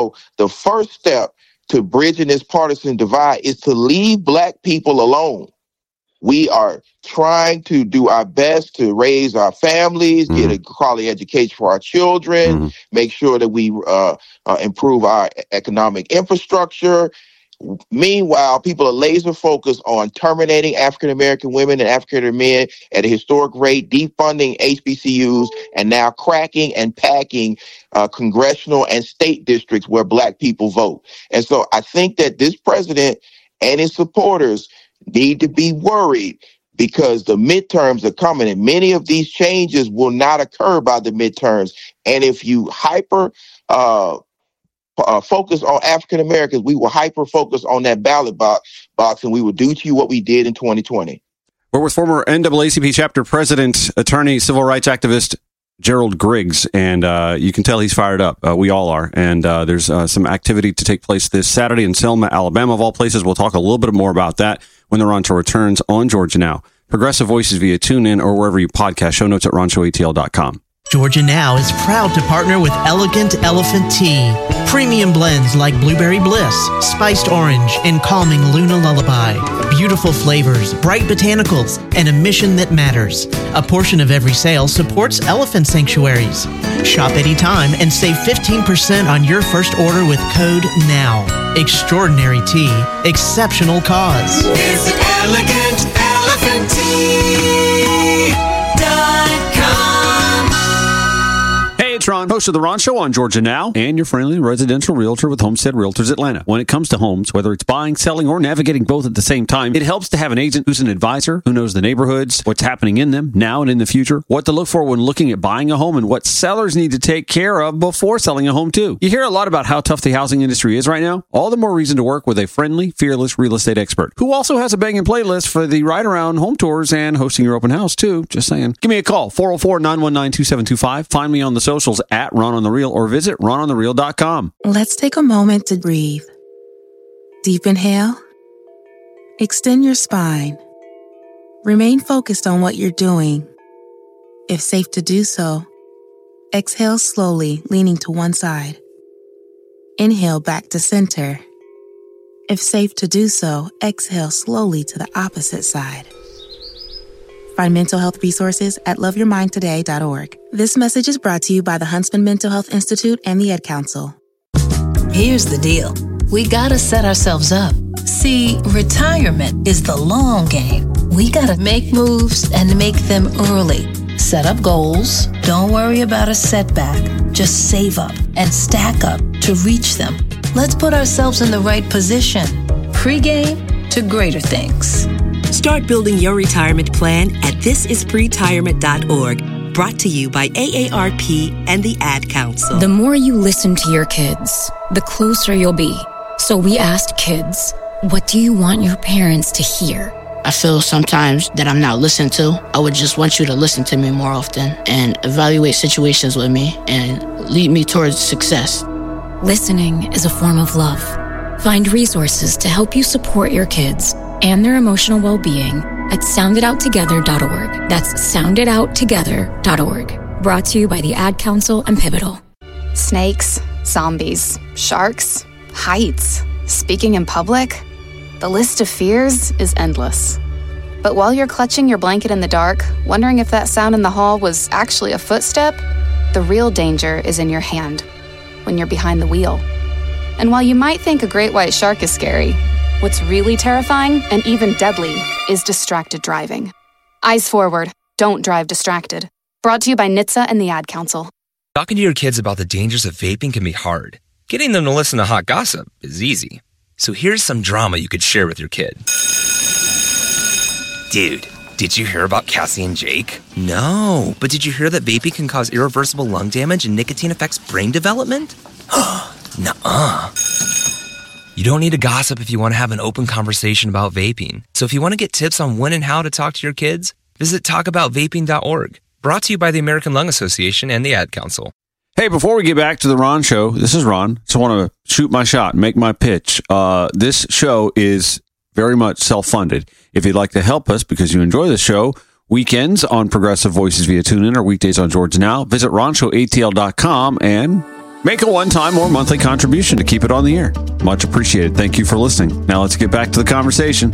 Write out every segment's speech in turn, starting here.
The first step to bridging this partisan divide is to leave Black people alone. We are trying to do our best to raise our families, get a quality education for our children, make sure that we improve our economic infrastructure. Meanwhile, people are laser focused on terminating African-American women and African-American men at a historic rate, defunding HBCUs, and now cracking and packing congressional and state districts where Black people vote. And so I think that this president and his supporters need to be worried because the midterms are coming and many of these changes will not occur by the midterms. And if you focus on African Americans, we will hyper focus on that ballot box, and we will do to you what we did in 2020. We're with former NAACP chapter president, attorney, civil rights activist Gerald Griggs, and you can tell he's fired up. We all are, and there's some activity to take place this Saturday in Selma, Alabama, of all places. We'll talk a little bit more about that when the Ron Show returns on Georgia Now. Progressive Voices via TuneIn or wherever you podcast. Show notes at ronshowatl.com. Georgia Now is proud to partner with Elegant Elephant Tea. Premium blends like Blueberry Bliss, Spiced Orange, and Calming Luna Lullaby. Beautiful flavors, bright botanicals, and a mission that matters. A portion of every sale supports elephant sanctuaries. Shop anytime and save 15% on your first order with code NOW. Extraordinary tea, exceptional cause. Visit ElegantElephantTea.com. Hey, it's Ron, host of The Ron Show on Georgia Now, and your friendly residential realtor with Homestead Realtors Atlanta. When it comes to homes, whether it's buying, selling, or navigating both at the same time, it helps to have an agent who's an advisor, who knows the neighborhoods, what's happening in them, now and in the future, what to look for when looking at buying a home, and what sellers need to take care of before selling a home, too. You hear a lot about how tough the housing industry is right now. All the more reason to work with a friendly, fearless real estate expert, who also has a banging playlist for the ride-around home tours and hosting your open house, too. Just saying. Give me a call, 404-919-2725. Find me on the socials at Ron on the Real or visit rononthereal.com. Let's take a moment to breathe. Deep inhale. Extend your spine. Remain focused on what you're doing. If safe to do so, exhale slowly, leaning to one side. Inhale back to center. If safe to do so, exhale slowly to the opposite side. Find mental health resources at loveyourmindtoday.org. This message is brought to you by the Huntsman Mental Health Institute and the Ed Council. Here's the deal. We gotta set ourselves up. See, retirement is the long game. We gotta make moves and make them early. Set up goals. Don't worry about a setback. Just save up and stack up to reach them. Let's put ourselves in the right position. Pre-game to greater things. Start building your retirement plan at thisispretirement.org. Brought to you by AARP and the Ad Council. The more you listen to your kids, the closer you'll be. So we asked kids, what do you want your parents to hear? I feel sometimes that I'm not listened to. I would just want you to listen to me more often and evaluate situations with me and lead me towards success. Listening is a form of love. Find resources to help you support your kids and their emotional well-being at sounditouttogether.org. That's sounditouttogether.org. Brought to you by the Ad Council and Pivotal. Snakes, zombies, sharks, heights, speaking in public. The list of fears is endless. But while you're clutching your blanket in the dark, wondering if that sound in the hall was actually a footstep, the real danger is in your hand, when you're behind the wheel. And while you might think a great white shark is scary, what's really terrifying and even deadly is distracted driving. Eyes forward, don't drive distracted. Brought to you by NHTSA and the Ad Council. Talking to your kids about the dangers of vaping can be hard. Getting them to listen to hot gossip is easy. So here's some drama you could share with your kid. Dude, did you hear about Cassie and Jake? No, but did you hear that vaping can cause irreversible lung damage and nicotine affects brain development? Nuh-uh. You don't need to gossip if you want to have an open conversation about vaping. So if you want to get tips on when and how to talk to your kids, visit talkaboutvaping.org. Brought to you by the American Lung Association and the Ad Council. Hey, before we get back to the Ron Show, this is Ron. Just want to shoot my shot, make my pitch. This show is very much self-funded. If you'd like to help us because you enjoy the show, weekends on Progressive Voices via TuneIn or weekdays on Georgia Now, visit ronshowatl.com and Make a one-time or monthly contribution to keep it on the air. Much appreciated. Thank you for listening. Now let's get back to the conversation.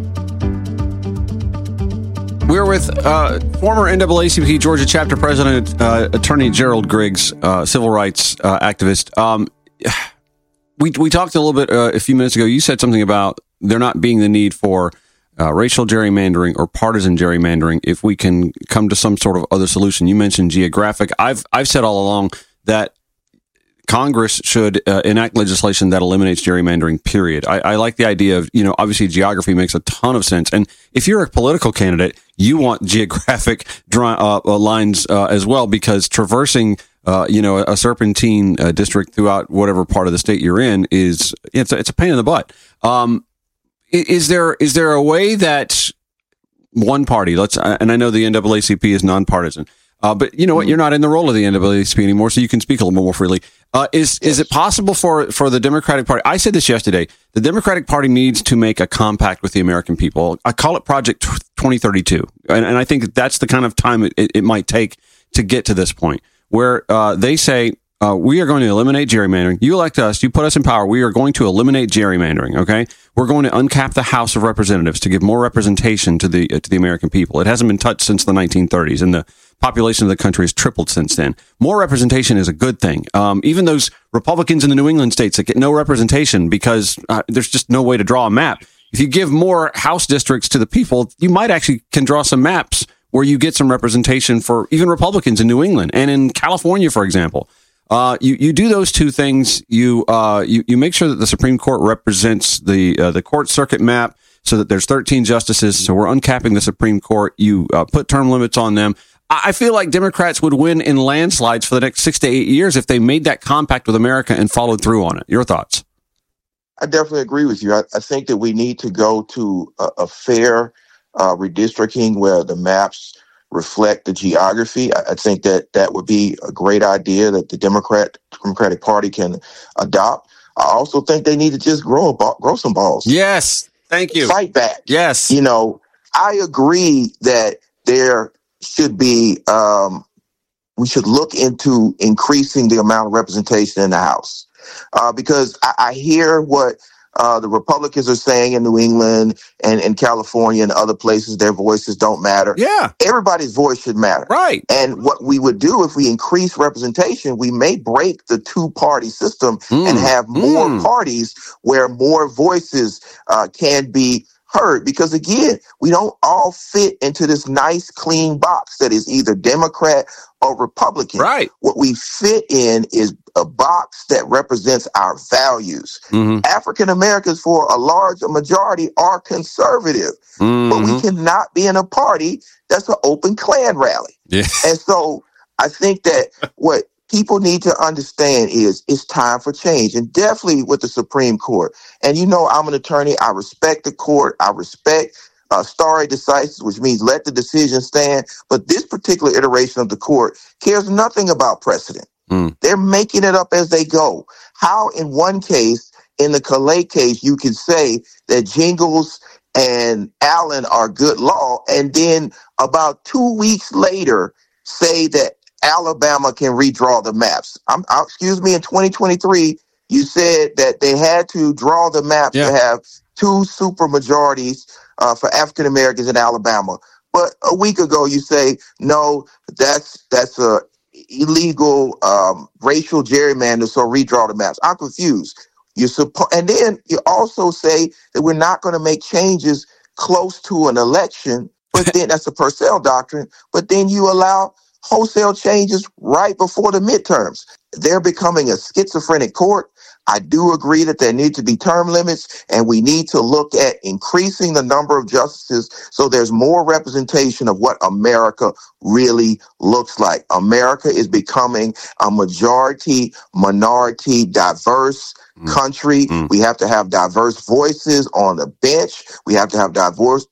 We're with former NAACP Georgia chapter president, attorney Gerald Griggs, civil rights activist. We talked a little bit a few minutes ago. You said something about there not being the need for racial gerrymandering or partisan gerrymandering if we can come to some sort of other solution. You mentioned geographic. I've said all along that Congress should enact legislation that eliminates gerrymandering, period. I like the idea of, obviously geography makes a ton of sense. And if you're a political candidate, you want geographic lines as well, because traversing, a serpentine district throughout whatever part of the state you're in it's a pain in the butt. Is there a way that one party, and I know the NAACP is nonpartisan, but you know what? You're not in the role of the NAACP anymore, so you can speak a little more freely. Is it possible for the Democratic Party? I said this yesterday. The Democratic Party needs to make a compact with the American people. I call it Project 2032, and I think that's the kind of time it might take to get to this point where they say we are going to eliminate gerrymandering. You elect us. You put us in power. We are going to eliminate gerrymandering. Okay, we're going to uncap the House of Representatives to give more representation to the American people. It hasn't been touched since the 1930s, and the population of the country has tripled since then. More representation is a good thing. Even those Republicans in the New England states that get no representation because there's just no way to draw a map. If you give more House districts to the people, you might actually can draw some maps where you get some representation for even Republicans in New England and in California, for example. You do those two things. You make sure that the Supreme Court represents the court circuit map so that there's 13 justices. So we're uncapping the Supreme Court. You put term limits on them. I feel like Democrats would win in landslides for the next 6 to 8 years if they made that compact with America and followed through on it. Your thoughts? I definitely agree with you. I think that we need to go to a fair redistricting where the maps reflect the geography. I think that would be a great idea that the Democratic Party can adopt. I also think they need to just grow some balls. Yes. Thank you. Fight back. Yes. I agree that there should be, we should look into increasing the amount of representation in the House. Because I hear what the Republicans are saying in New England and in California and other places, their voices don't matter. Yeah. Everybody's voice should matter. Right. And what we would do if we increase representation, we may break the two-party system and have more parties where more voices can be heard. Because again, we don't all fit into this nice, clean box that is either Democrat or Republican. Right. What we fit in is a box that represents our values. African Americans, for a large majority, are conservative, but we cannot be in a party that's an open Klan rally. Yeah. And so I think that what people need to understand is it's time for change, and definitely with the Supreme Court. And I'm an attorney. I respect the court. I respect stare decisis, which means let the decision stand. But this particular iteration of the court cares nothing about precedent. They're making it up as they go. How in one case, in the Calais case, you can say that Jingles and Allen are good law, and then about 2 weeks later say that Alabama can redraw the maps. Excuse me, in 2023, you said that they had to draw the maps to have two super majorities for African Americans in Alabama. But a week ago, you say, no, that's a illegal racial gerrymander, so redraw the maps. I'm confused. And then you also say that we're not going to make changes close to an election, but then that's a Purcell doctrine, but then you allow wholesale changes right before the midterms. They're becoming a schizophrenic court. I do agree that there need to be term limits, and we need to look at increasing the number of justices so there's more representation of what America really looks like. America is becoming a majority, minority, diverse country. We have to have diverse voices on the bench. We have to have diverse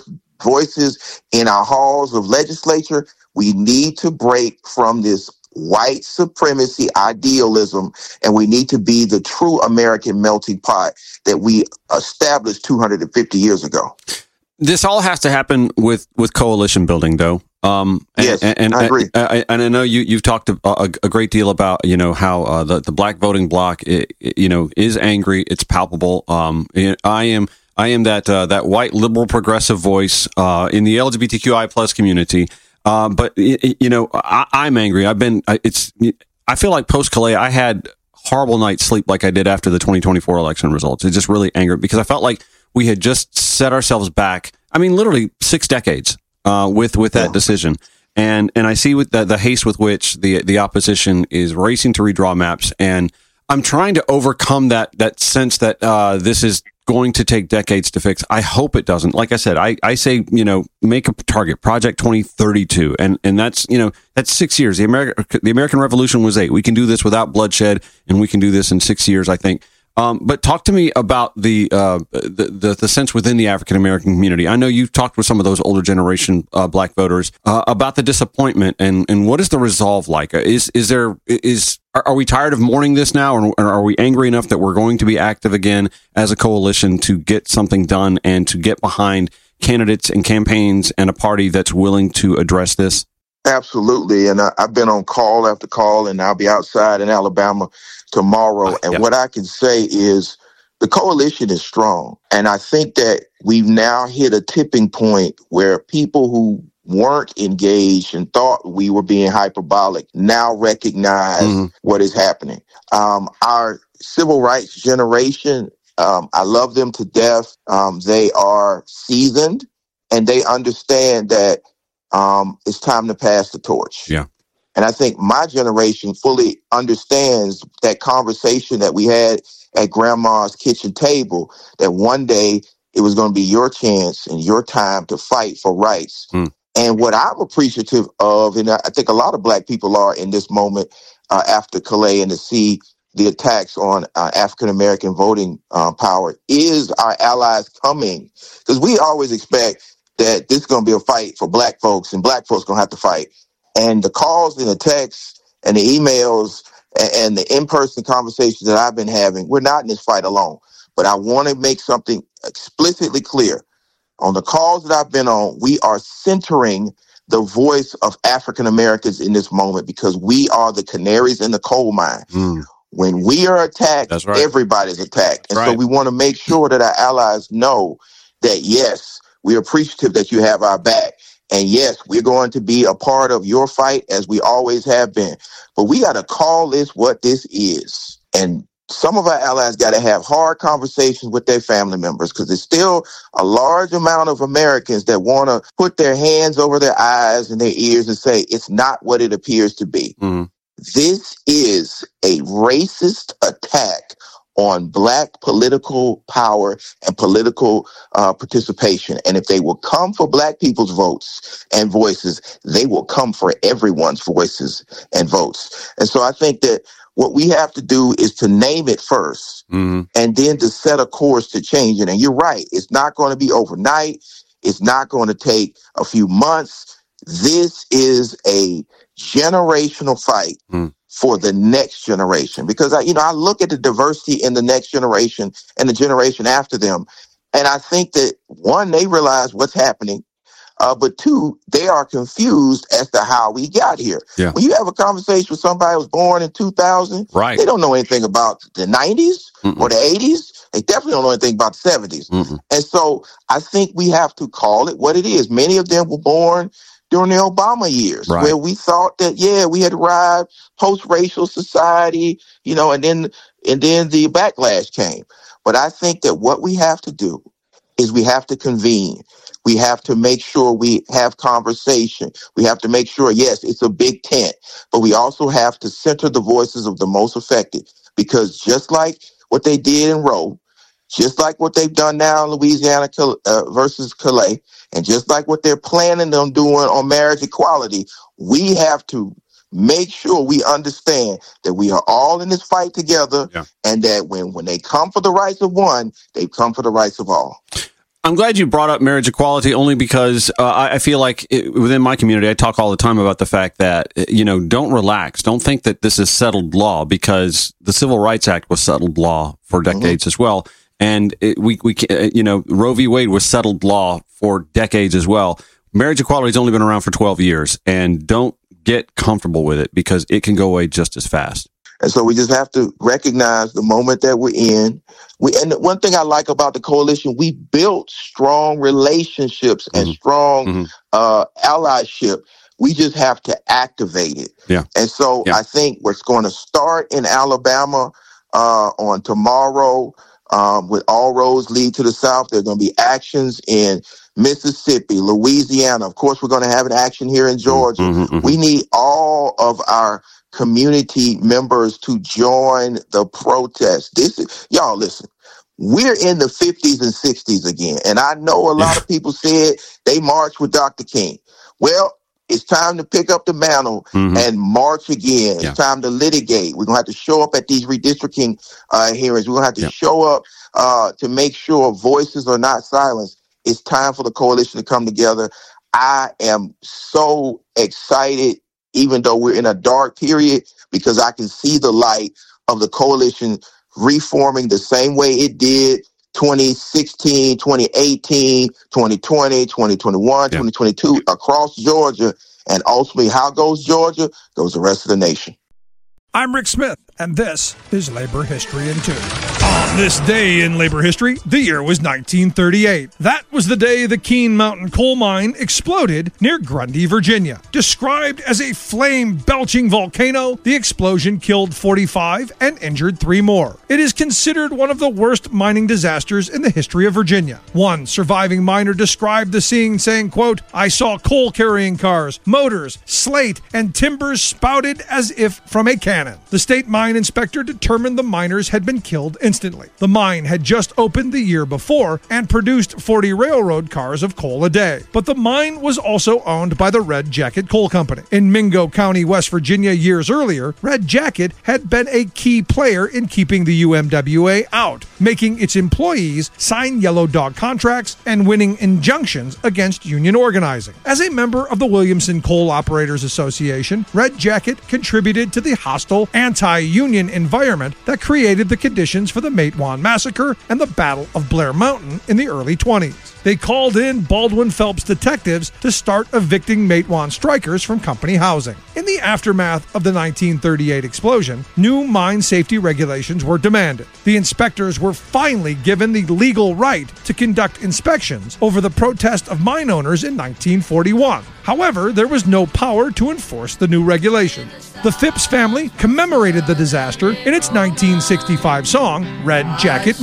voices in our halls of legislature. We need to break from this white supremacy idealism, and we need to be the true American melting pot that we established 250 years ago. This all has to happen with coalition building, though. Yes, I agree. And I know you've talked a great deal about, how the black voting bloc, is angry. It's palpable. I am that white liberal progressive voice in the LGBTQI plus community. But I'm angry. I feel like post Calais, I had horrible night's sleep like I did after the 2024 election results. It just really angered because I felt like we had just set ourselves back. I mean, literally 6 decades with that decision. And I see with the haste with which the opposition is racing to redraw maps. And I'm trying to overcome that sense that this is going to take decades to fix. I hope it doesn't. Like I said, I say, make a target, Project 2032. And that's 6 years. The American Revolution was 8. We can do this without bloodshed, and we can do this in 6 years, I think. But talk to me about the sense within the African American community. I know you've talked with some of those older generation black voters about the disappointment and what is the resolve like? Are we tired of mourning this now, or are we angry enough that we're going to be active again as a coalition to get something done and to get behind candidates and campaigns and a party that's willing to address this? Absolutely. And I've been on call after call, and I'll be outside in Alabama tomorrow. And what I can say is the coalition is strong. And I think that we've now hit a tipping point where people who weren't engaged and thought we were being hyperbolic now recognize what is happening. Our civil rights generation, I love them to death. They are seasoned, and they understand that it's time to pass the torch. Yeah. And I think my generation fully understands that conversation that we had at grandma's kitchen table, that one day it was going to be your chance and your time to fight for rights. And what I'm appreciative of, and I think a lot of black people are in this moment after Calais, and to see the attacks on African-American voting power, is our allies coming. Because we always expect that this is going to be a fight for black folks, and black folks going to have to fight. And the calls and the texts and the emails and the in-person conversations that I've been having, we're not in this fight alone. But I want to make something explicitly clear. On the calls that I've been on, we are centering the voice of African Americans in this moment, because we are the canaries in the coal mine. When we are attacked, everybody's attacked. And so we want to make sure that our allies know that, yes, we're appreciative that you have our back. And yes, we're going to be a part of your fight, as we always have been. But we got to call this what this is. And some of our allies got to have hard conversations with their family members, because there's still a large amount of Americans that want to put their hands over their eyes and their ears and say, it's not what it appears to be. This is a racist attack on black political power and political participation. And if they will come for black people's votes and voices, they will come for everyone's voices and votes. And so I think that what we have to do is to name it first, and then to set a course to change it. And you're right, it's not going to be overnight. It's not going to take a few months. This is a generational fight for the next generation, because I look at the diversity in the next generation and the generation after them, and I think that, one, they realize what's happening, but two, they are confused as to how we got here. Yeah. When you have a conversation with somebody who was born in 2000, they don't know anything about the 90s or the 80s. They definitely don't know anything about the 70s. And so I think we have to call it what it is. Many of them were born during the Obama years, where we thought that, we had arrived post-racial society, and then the backlash came. But I think that what we have to do is we have to convene. We have to make sure we have conversation. We have to make sure, yes, it's a big tent, but we also have to center the voices of the most affected, because just like what they did in Roe, just like what they've done now in Louisiana versus Calais, and just like what they're planning on doing on marriage equality, we have to make sure we understand that we are all in this fight together, and that when they come for the rights of one, they come for the rights of all. I'm glad you brought up marriage equality, only because I feel like within my community, I talk all the time about the fact that, don't relax. Don't think that this is settled law, because the Civil Rights Act was settled law for decades as well. And Roe v. Wade was settled law for decades as well. Marriage equality has only been around for 12 years, and don't get comfortable with it because it can go away just as fast. And so we just have to recognize the moment that we're in. And one thing I like about the coalition, we built strong relationships and strong allyship. We just have to activate it. Yeah. And so I think what's going to start in Alabama on tomorrow with All Roads Lead to the South. There are going to be actions in Mississippi, Louisiana. Of course, we're going to have an action here in Georgia. We need all of our community members to join the protest. Y'all listen, we're in the 50s and 60s again. And I know a lot of people said they marched with Dr. King. Well, it's time to pick up the mantle and march again. It's time to litigate. We're going to have to show up at these redistricting hearings. We're going to have to show up to make sure voices are not silenced. It's time for the coalition to come together. I am so excited, even though we're in a dark period, because I can see the light of the coalition reforming the same way it did 2016, 2018, 2020, 2021, 2022 across Georgia. And ultimately, how goes Georgia? Goes the rest of the nation. I'm Rick Smith, and this is Labor History in 2. On this day in labor history, the year was 1938. That was the day the Keene Mountain coal mine exploded near Grundy, Virginia. Described as a flame-belching volcano, the explosion killed 45 and injured 3 more. It is considered one of the worst mining disasters in the history of Virginia. One surviving miner described the scene saying, quote, "I saw coal-carrying cars, motors, slate, and timbers spouted as if from a cannon." The state mine inspector determined the miners had been killed instantly. The mine had just opened the year before and produced 40 railroad cars of coal a day. But the mine was also owned by the Red Jacket Coal Company. In Mingo County, West Virginia, years earlier, Red Jacket had been a key player in keeping the UMWA out, making its employees sign yellow dog contracts and winning injunctions against union organizing. As a member of the Williamson Coal Operators Association, Red Jacket contributed to the hostile anti-union environment that created the conditions for the Matewan Massacre and the Battle of Blair Mountain in the early 20s. They called in Baldwin Phelps detectives to start evicting Matewan strikers from company housing. In the aftermath of the 1938 explosion, new mine safety regulations were demanded. The inspectors were finally given the legal right to conduct inspections over the protest of mine owners in 1941. However, there was no power to enforce the new regulation. The Phipps family commemorated the disaster in its 1965 song, Red Jacket